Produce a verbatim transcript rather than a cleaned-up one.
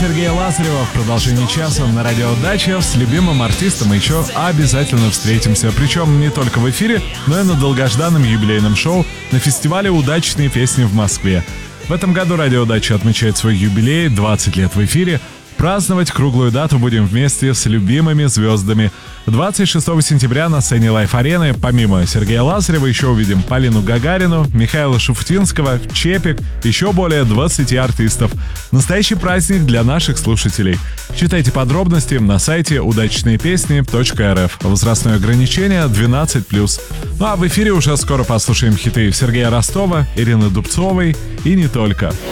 Сергея Лазарева в продолжении часа на радио Дача. С любимым артистом еще обязательно встретимся. Причем не только в эфире, но и на долгожданном юбилейном шоу на фестивале «Удачные песни» в Москве. В этом году радио Дача отмечает свой юбилей, двадцать лет в эфире. Праздновать круглую дату будем вместе с любимыми звездами. двадцать шестого сентября на сцене Лайф-арены помимо Сергея Лазарева еще увидим Полину Гагарину, Михаила Шуфутинского, Чепик, еще более двадцати артистов. Настоящий праздник для наших слушателей. Читайте подробности на сайте удачные песни точка эр эф. Возрастное ограничение двенадцать плюс. Ну а в эфире уже скоро послушаем хиты Сергея Ростова, Ирины Дубцовой и не только.